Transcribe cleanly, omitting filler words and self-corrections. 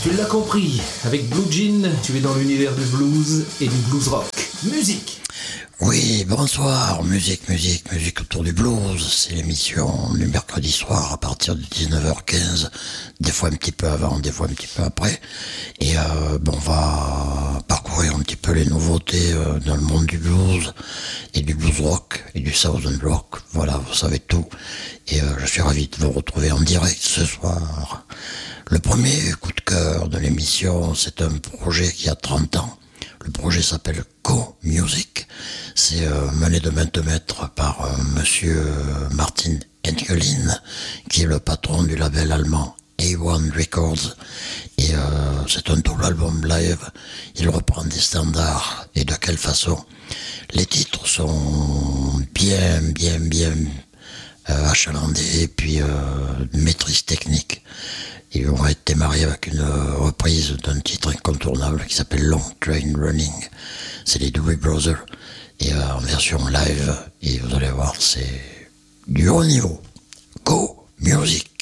Tu l'as compris, avec Blue Jean, tu es dans l'univers du blues et du blues rock. Musique! Oui, bonsoir, musique autour du blues, c'est l'émission du mercredi soir à partir de 19h15, des fois un petit peu avant, des fois un petit peu après, et on va parcourir un petit peu les nouveautés dans le monde du blues, et du blues rock, et du southern rock, voilà, vous savez tout, et je suis ravi de vous retrouver en direct ce soir. Le premier coup de cœur de l'émission, c'est un projet qui a 30 ans. Le projet s'appelle Go Music. C'est mené de main de maître par monsieur Martin Engelin, qui est le patron du label allemand A1 Records. Et c'est un double album live. Il reprend des standards. Et de quelle façon? Les titres sont bien achalandés, et puis maîtrise technique. Ils ont été mariés avec une reprise d'un titre incontournable qui s'appelle Long Train Running. C'est les Doobie Brothers, et en version live, et vous allez voir, c'est du haut niveau. Go Music!